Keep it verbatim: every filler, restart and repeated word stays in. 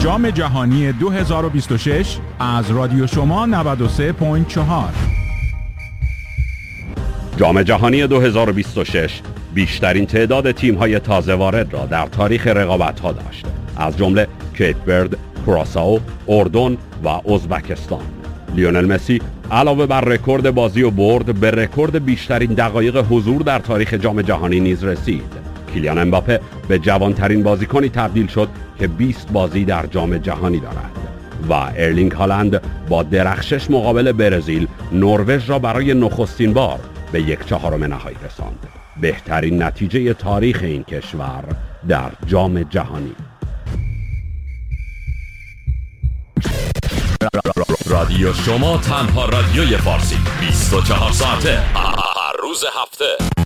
جام جهانی دو هزار و بیست و شش از رادیو شما نود و سه و چهار. جام جهانی دو هزار و بیست و شش بیشترین تعداد تیم‌های تازه وارد را در تاریخ رقابت‌ها داشت، از جمله کیپ ورد، کراسائو، اردن و ازبکستان. لیونل مسی علاوه بر رکورد بازی و برد به رکورد بیشترین دقایق حضور در تاریخ جام جهانی نیز رسید. کیلیان امباپه به جوانترین بازیکنی تبدیل شد که بیست بازی در جام جهانی دارد و ارلینگ هالند با درخشش مقابل برزیل نروژ را برای نخستین بار به یک چهارم نهایی رساند. بهترین نتیجه تاریخ این کشور در جام جهانی. رادیو شما تنها رادیوی فارسی بیست و چهار ساعته هر روز هفته.